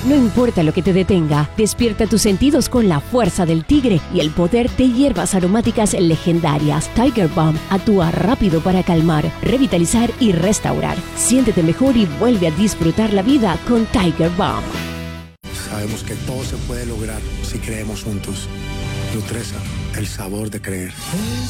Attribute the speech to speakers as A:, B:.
A: No importa lo que te detenga, despierta tus sentidos con la fuerza del tigre y el poder de hierbas aromáticas legendarias. Tiger Balm actúa rápido para calmar, revitalizar y restaurar. Siéntete mejor y vuelve a disfrutar la vida con Tiger Balm.
B: Sabemos que todo se puede lograr si creemos juntos. Nutresa, el sabor de creer.